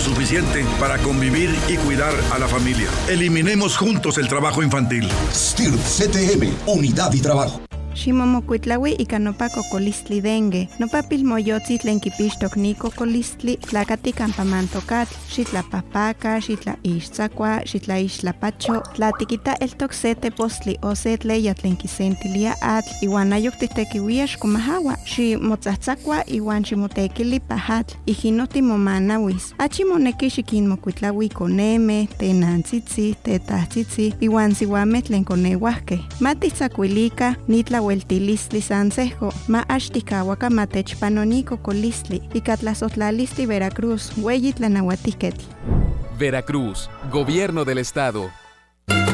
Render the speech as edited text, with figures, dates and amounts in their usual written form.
suficiente para convivir y cuidar a la familia. Eliminemos juntos el trabajo infantil. STIR CTM, Unidad y Trabajo. Ximomokuitlaui ika nopa kokolistli dengue. Nopa pilmoyotzi tlen kipixtok ni kokolistli tlakati kampamantokat, xitlapapaka, xitlaixtzakua, xitlaixtlapacho, tlatikita eltok se tepostli o se tleya tlen kisentilia atl, iwan ayok titekiuia xkomahawa, ximotzatzakua iwan ximotekili pahatl, ijinoti momanawis. Achi moneki xikinmokuitlaui koneme, tenantzitzi, tetahtzitzi, iwan siwame tlen koneuahke. Matitzakuilika nitla Hueltilistli Sansejo, ma Ashtikawaka Matechpanoni Cocolistli, y Catlazotlalisti Veracruz, Hueyitlanauatiketl. Veracruz, Gobierno del Estado.